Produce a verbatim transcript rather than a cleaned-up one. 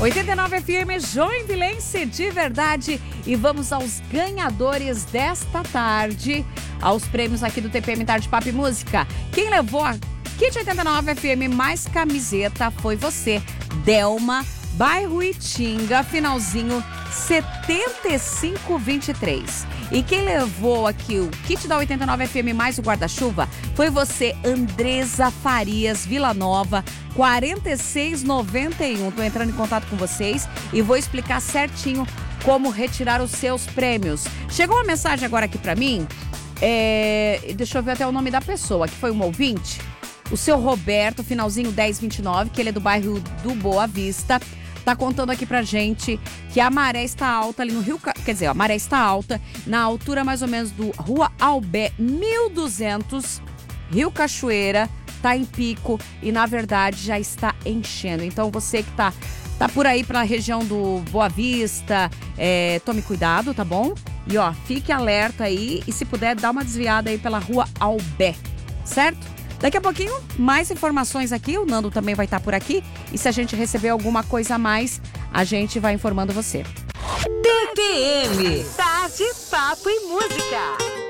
oitenta e nove F M Joinvilense de verdade. E vamos aos ganhadores desta tarde, aos prêmios aqui do T P M Tarde Papo e Música. Quem levou a Kit oitenta e nove F M mais camiseta foi você, Delma, bairro Itinga, finalzinho setenta e cinco vinte e três. E quem levou aqui o kit da oitenta e nove F M mais o guarda-chuva foi você, Andresa Farias, Vila Nova, quarenta e seis noventa e um. Tô entrando em contato com vocês e vou explicar certinho como retirar os seus prêmios. Chegou uma mensagem agora aqui pra mim, é... deixa eu ver até o nome da pessoa, que foi um ouvinte, o seu Roberto, finalzinho dez vinte e nove, que ele é do bairro do Boa Vista. Tá contando aqui pra gente que a maré está alta ali no Rio... Quer dizer, a maré está alta na altura mais ou menos do Rua Albé mil e duzentos, Rio Cachoeira, tá em pico e na verdade já está enchendo. Então você que tá, tá por aí pela região do Boa Vista, é, tome cuidado, tá bom? E ó, fique alerta aí e se puder dá uma desviada aí pela Rua Albé, certo? Daqui a pouquinho, mais informações aqui, o Nando também vai estar por aqui. E se a gente receber alguma coisa a mais, a gente vai informando você. T P M, Tarde, Papo e Música.